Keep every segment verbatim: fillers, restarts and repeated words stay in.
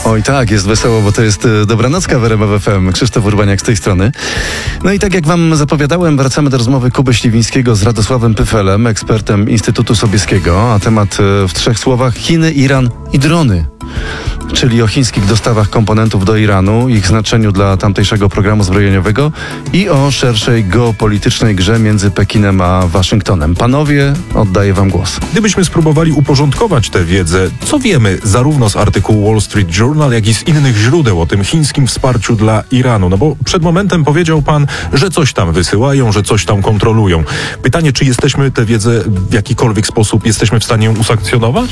Oj tak, jest wesoło, bo to jest e, Dobranocka w R M F F M. Krzysztof Urbaniak z tej strony. No i tak jak wam zapowiadałem, wracamy do rozmowy Kuby Śliwińskiego z Radosławem Pyfelem, ekspertem Instytutu Sobieskiego, a temat e, w trzech słowach: Chiny, Iran i drony. Czyli o chińskich dostawach komponentów do Iranu, ich znaczeniu dla tamtejszego programu zbrojeniowego i o szerszej geopolitycznej grze między Pekinem a Waszyngtonem. Panowie, oddaję wam głos. Gdybyśmy spróbowali uporządkować tę wiedzę, co wiemy zarówno z artykułu Wall Street Journal, jak i z innych źródeł o tym chińskim wsparciu dla Iranu? No bo przed momentem powiedział pan, że coś tam wysyłają, że coś tam kontrolują. Pytanie, czy jesteśmy tę wiedzę w jakikolwiek sposób jesteśmy w stanie ją usankcjonować?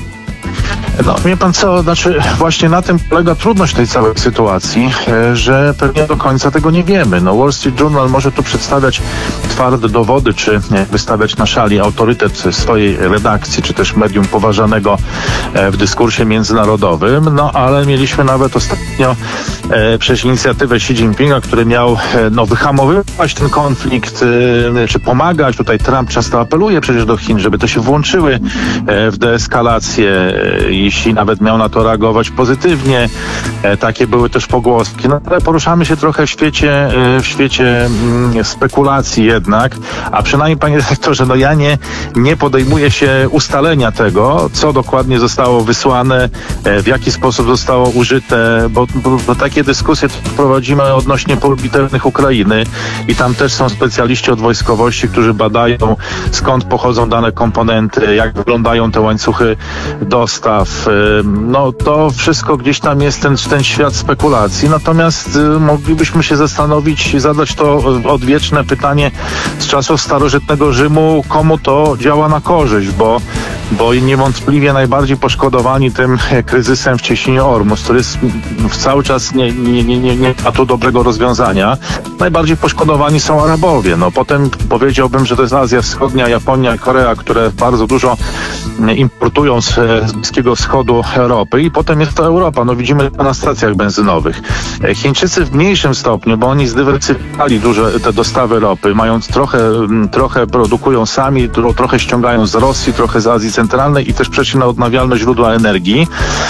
No, wie pan co, znaczy właśnie na tym polega trudność tej całej sytuacji, że pewnie do końca tego nie wiemy. No, Wall Street Journal może tu przedstawiać twarde dowody, czy wystawiać na szali autorytet swojej redakcji, czy też medium poważanego w dyskursie międzynarodowym, no ale mieliśmy nawet ostatnio e, przez inicjatywę Xi Jinpinga, który miał e, no, wyhamowywać ten konflikt, e, czy pomagać. Tutaj Trump często apeluje przecież do Chin, żeby to się włączyły e, w deeskalację, e, jeśli nawet miał na to reagować pozytywnie. E, takie były też pogłoski. No, ale poruszamy się trochę w świecie, e, w świecie mm, spekulacji jednak, a przynajmniej, panie redaktorze, no ja nie, nie podejmuję się ustalenia tego, co dokładnie zostało wysłane, e, w jaki sposób zostało użyte, bo, bo, bo takie dyskusje prowadzimy odnośnie pól bitewnych Ukrainy i tam też są specjaliści od wojskowości, którzy badają, skąd pochodzą dane komponenty, jak wyglądają te łańcuchy dostaw. No to wszystko gdzieś tam jest ten, ten świat spekulacji, natomiast moglibyśmy się zastanowić i zadać to odwieczne pytanie z czasów starożytnego Rzymu, komu to działa na korzyść, bo, bo niewątpliwie najbardziej poszkodowani tym kryzysem w cieśninie Ormus, który jest cały czas nie, nie, nie, nie, nie ma tu dobrego rozwiązania, najbardziej poszkodowani są Arabowie. No potem powiedziałbym, że to jest Azja Wschodnia, Japonia i Korea, które bardzo dużo importują z, z Bliskiego Wschodu ropy, i potem jest to Europa. No widzimy to na stacjach benzynowych. Chińczycy w mniejszym stopniu, bo oni zdywersyfikowali duże te dostawy ropy, mając trochę, trochę produkują sami, trochę ściągają z Rosji, trochę z Azji Centralnej i też przeszli na odnawialne źródła energii.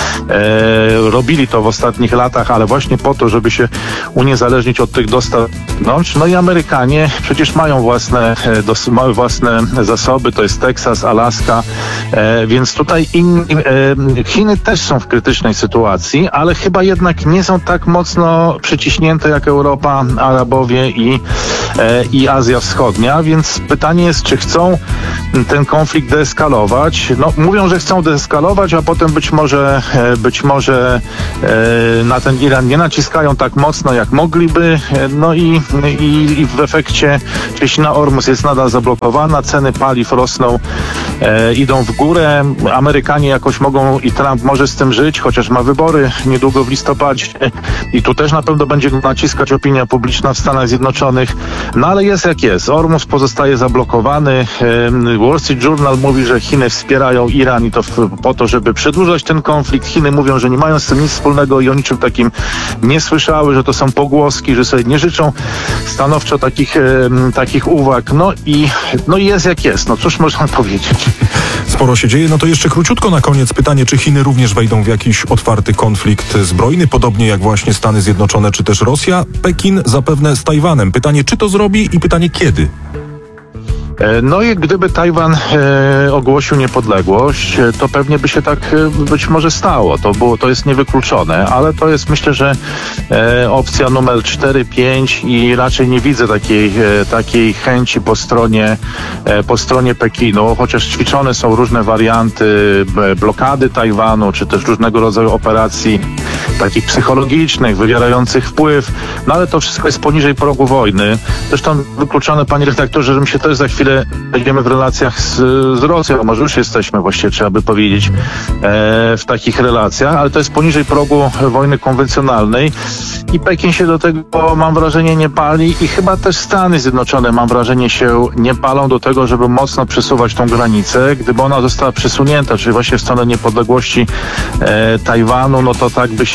E, robili to w ostatnich latach, ale właśnie po to, żeby się uniezależnić od tych dostaw. No i Amerykanie przecież mają własne, dos, mają własne zasoby, to jest Teksas, Alaska, e, więc tutaj inni, e, Chiny też są w krytycznej sytuacji, ale chyba jednak nie są tak mocno przyciśnięte jak Europa, Arabowie i, e, i Azja Wschodnia, więc pytanie jest, czy chcą ten konflikt deeskalować. No, mówią, że chcą deeskalować, a potem być może, e, być może e, na ten Iran nie naciskają tak mocno, jak mogliby, e, no i, i, i w efekcie cieśnina Ormus jest nadal zablokowana, ceny paliw rosną, e, idą w górę. Amerykanie jakoś mogą i Trump może z tym żyć, chociaż ma wybory niedługo w listopadzie i tu też na pewno będzie naciskać opinia publiczna w Stanach Zjednoczonych. No ale jest jak jest. Ormus pozostaje zablokowany. Wall Street Journal mówi, że Chiny wspierają Iran i to po to, żeby przedłużać ten konflikt. Chiny mówią, że nie mają z tym nic wspólnego i o niczym takim nie słyszały, że to są pogłoski, że sobie nie życzą stanowczo takich, takich uwag. No i, no i jest jak jest. No cóż można powiedzieć. Sporo się dzieje. No to jeszcze króciutko na koniec pytanie, czy Chiny również wejdą w jakiś otwarty konflikt zbrojny, podobnie jak właśnie Stany Zjednoczone czy też Rosja? Pekin zapewne z Tajwanem. Pytanie, czy to zrobi i pytanie, kiedy? No i gdyby Tajwan e, ogłosił niepodległość, to pewnie by się tak e, być może stało. To było, to jest niewykluczone, ale to jest, myślę, że e, opcja numer cztery, pięć i raczej nie widzę takiej, e, takiej chęci po stronie, e, po stronie Pekinu, chociaż ćwiczone są różne warianty e, blokady Tajwanu, czy też różnego rodzaju operacji takich psychologicznych, wywierających wpływ, no ale to wszystko jest poniżej progu wojny. Zresztą wykluczone, panie redaktorze, że my się też za chwilę będziemy w relacjach z, z Rosją, może już jesteśmy właściwie, trzeba by powiedzieć, e, w takich relacjach, ale to jest poniżej progu wojny konwencjonalnej i Pekin się do tego, mam wrażenie, nie pali i chyba też Stany Zjednoczone, mam wrażenie, się nie palą do tego, żeby mocno przesuwać tą granicę. Gdyby ona została przesunięta, czyli właśnie w stronę niepodległości e, Tajwanu, no to tak by się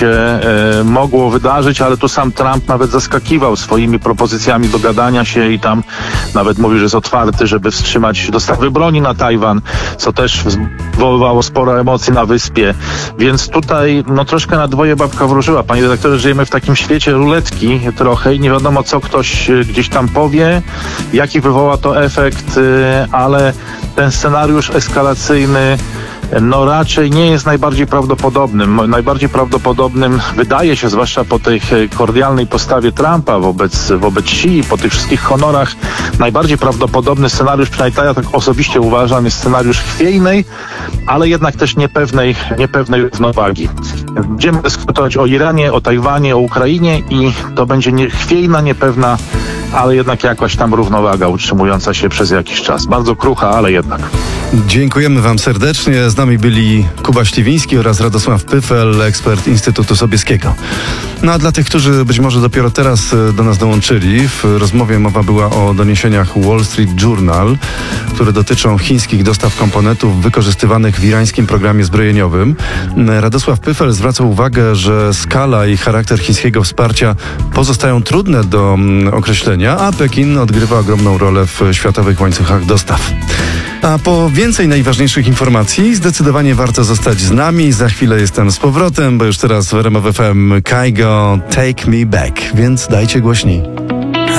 się e, mogło wydarzyć, ale tu sam Trump nawet zaskakiwał swoimi propozycjami dogadania się i tam nawet mówił, że jest otwarty, żeby wstrzymać dostawy broni na Tajwan, co też wywoływało sporo emocji na wyspie. Więc tutaj no troszkę na dwoje babka wróżyła. Panie redaktorze, żyjemy w takim świecie ruletki trochę i nie wiadomo, co ktoś gdzieś tam powie, jaki wywoła to efekt, ale ten scenariusz eskalacyjny no raczej nie jest najbardziej prawdopodobnym. Najbardziej prawdopodobnym wydaje się, zwłaszcza po tej kordialnej postawie Trumpa wobec, wobec Xi i po tych wszystkich honorach, najbardziej prawdopodobny scenariusz, przynajmniej ja tak osobiście uważam, jest scenariusz chwiejnej, ale jednak też niepewnej, niepewnej równowagi. Będziemy dyskutować o Iranie, o Tajwanie, o Ukrainie i to będzie nie, chwiejna, niepewna, ale jednak jakaś tam równowaga utrzymująca się przez jakiś czas. Bardzo krucha, ale jednak. Dziękujemy wam serdecznie. Z nami byli Kuba Śliwiński oraz Radosław Pyfel, ekspert Instytutu Sobieskiego. No a dla tych, którzy być może dopiero teraz do nas dołączyli, w rozmowie mowa była o doniesieniach Wall Street Journal, które dotyczą chińskich dostaw komponentów wykorzystywanych w irańskim programie zbrojeniowym. Radosław Pyfel zwraca uwagę, że skala i charakter chińskiego wsparcia pozostają trudne do określenia, a Pekin odgrywa ogromną rolę w światowych łańcuchach dostaw. A po więcej najważniejszych informacji zdecydowanie warto zostać z nami. Za chwilę jestem z powrotem, bo już teraz w R M F F M Kaigo Take Me Back, więc dajcie głośniej.